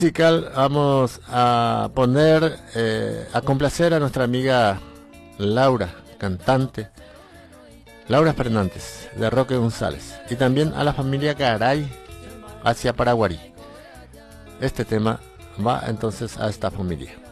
Musical, vamos a poner, a complacer a nuestra amiga Laura, cantante, Laura Fernández, de Roque González, y también a la familia Garay hacia Paraguarí. Este tema va entonces a esta familia.